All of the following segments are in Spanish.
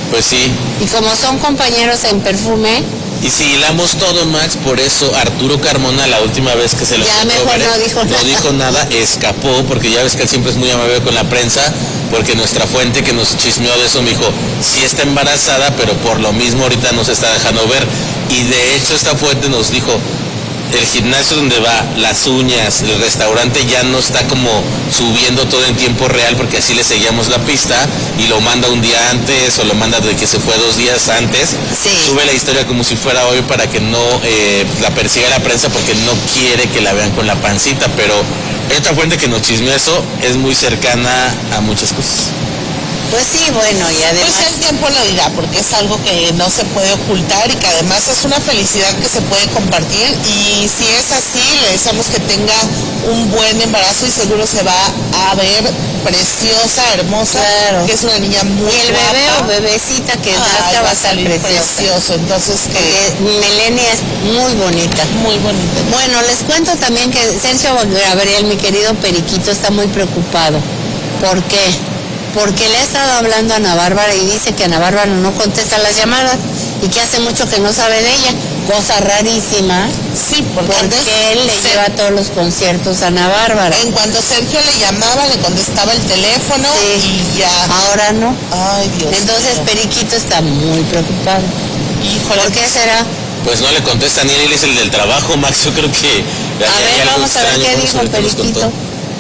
Pues sí. Y como son compañeros en perfume. Y si hilamos todo, Max, por eso Arturo Carmona, la última vez que se lo ya mejor ver, no dijo nada, escapó, porque ya ves que él siempre es muy amable con la prensa, porque nuestra fuente que nos chismeó de eso me dijo, sí está embarazada, pero por lo mismo ahorita no se está dejando ver. Y de hecho esta fuente nos dijo, el gimnasio donde va, las uñas, el restaurante ya no está como subiendo todo en tiempo real, porque así le seguíamos la pista y lo manda un día antes o lo manda de que se fue 2 días antes. Sí. Sube la historia como si fuera hoy para que no la persiga la prensa, porque no quiere que la vean con la pancita. Pero esta fuente que nos chismeó eso es muy cercana a muchas cosas. Pues sí, bueno, y además... Pues el tiempo lo dirá, porque es algo que no se puede ocultar y que además es una felicidad que se puede compartir. Y si es así, le deseamos que tenga un buen embarazo y seguro se va a ver preciosa, hermosa, claro. Que es una niña muy y el guapa. bebé o bebecita que nazca va a estar precioso. Entonces que Melenia es muy bonita. Muy bonita. Bueno, les cuento también que Sergio Gabriel, mi querido Periquito, está muy preocupado. ¿Por qué? Porque le ha estado hablando a Ana Bárbara y dice que Ana Bárbara no contesta las llamadas y que hace mucho que no sabe de ella. Cosa rarísima. Sí, porque él le lleva a todos los conciertos a Ana Bárbara. En cuanto Sergio le llamaba, le contestaba el teléfono y ya. Ahora no. Ay, Dios. Entonces mío. Periquito está muy preocupado. Híjole. ¿Por qué será? Pues no le contesta ni él, es el del trabajo, Max. Yo creo que... A ver, vamos a ver qué dijo Periquito.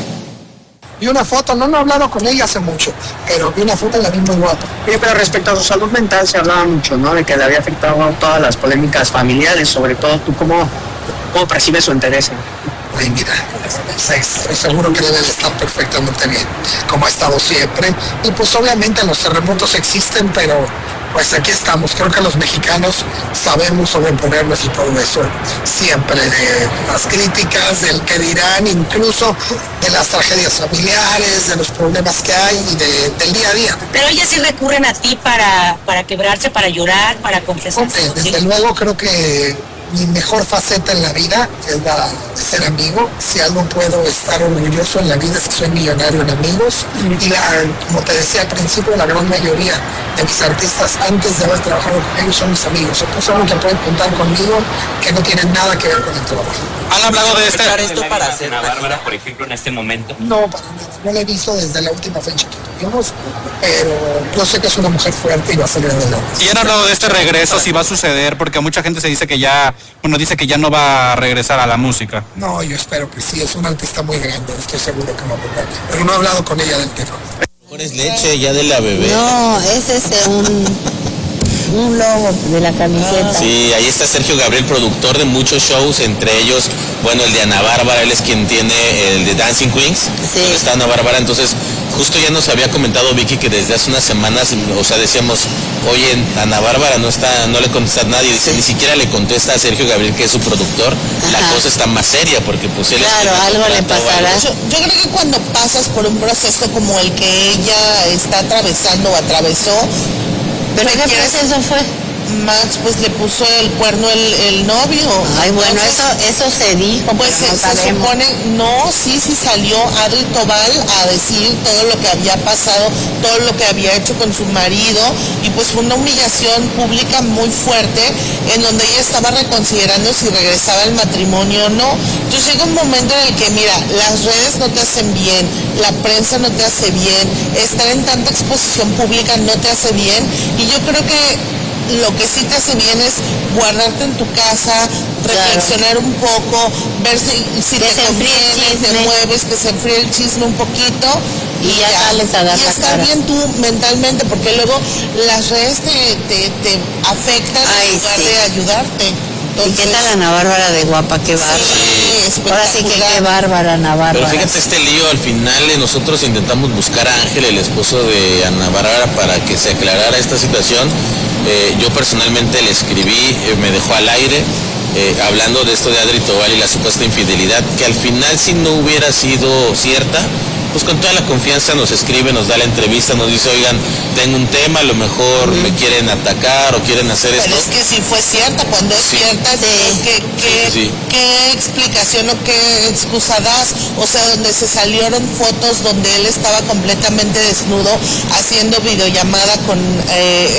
Vi una foto, no he hablado con ella hace mucho, pero vi una foto y la vi muy guapa. Sí, pero respecto a su salud mental se hablaba mucho, ¿no? De que le había afectado a todas las polémicas familiares, sobre todo tú, ¿cómo percibes su interés? Ay, mira, estoy seguro que debe de estar perfectamente bien, como ha estado siempre. Y pues obviamente los terremotos existen, pero pues aquí estamos. Creo que los mexicanos sabemos sobreponernos y todo eso. Siempre de las críticas, del que dirán, incluso de las tragedias familiares, de los problemas que hay y del día a día. Pero ellas sí recurren a ti para quebrarse, para llorar, para confesarse. Desde luego creo que mi mejor faceta en la vida es la de ser amigo. Si algo puedo estar orgulloso en la vida es que soy millonario en amigos. Y como te decía al principio, la gran mayoría de mis artistas antes de haber trabajado con ellos son mis amigos. Entonces son los que pueden contar conmigo, que no tienen nada que ver con el trabajo. ¿Han hablado de esto para hacer a Bárbara, por ejemplo, en este momento? No, para nada. No la he visto desde la última fecha que tuvimos, pero yo sé que es una mujer fuerte y va a salir adelante. ¿Y han hablado de este regreso, si va a suceder? Porque mucha gente se dice que ya, dice que ya no va a regresar a la música. No, yo espero que sí, es una artista muy grande, estoy seguro que va a volver. Pero no he hablado con ella del tema. Mejor es leche ya de la bebé. No, ese es un logo de la camiseta. Sí, ahí está Sergio Gabriel, productor de muchos shows, entre ellos, bueno, el de Ana Bárbara, él es quien tiene el de Dancing Queens, sí. Donde está Ana Bárbara. Entonces, justo ya nos había comentado Vicky que desde hace unas semanas, o sea, decíamos, oye, Ana Bárbara no le contesta a nadie, dice, ni siquiera le contesta a Sergio Gabriel, que es su productor. Ajá. La cosa está más seria, porque pues él claro, algo le pasará. Yo creo que cuando pasas por un proceso como el que ella está atravesando o atravesó, ¿pero qué proceso fue? Max pues le puso el cuerno el novio. Ay, bueno, entonces, eso se dijo. Pues se supone, sí salió Adri Tobal a decir todo lo que había pasado, todo lo que había hecho con su marido, y pues fue una humillación pública muy fuerte, en donde ella estaba reconsiderando si regresaba al matrimonio o no. Entonces llega un momento en el que, mira, las redes no te hacen bien, la prensa no te hace bien, estar en tanta exposición pública no te hace bien, y yo creo que lo que sí te hace bien es guardarte en tu casa, reflexionar un poco, ver si te conviene, te mueves, que se enfríe el chisme un poquito y ya sales a dar y la estar cara. bien tú mentalmente, porque luego las redes te afectan en lugar de ayudarte. Entonces, ¿y qué tal Ana Bárbara de guapa? Qué bárbara. Sí, ahora sí que qué bárbara Ana Bárbara. Pero fíjate este lío, al final nosotros intentamos buscar a Ángel, el esposo de Ana Bárbara, para que se aclarara esta situación. Yo personalmente le escribí, me dejó al aire, hablando de esto de Adri Tobal y la supuesta infidelidad, que al final, si no hubiera sido cierta, pues con toda la confianza nos escribe, nos da la entrevista, nos dice, oigan, tengo un tema, a lo mejor me quieren atacar o quieren hacer esto. Pero es que si fue cierta, cuando es cierta, ¿qué explicación o qué excusa das? O sea, donde se salieron fotos donde él estaba completamente desnudo haciendo videollamada con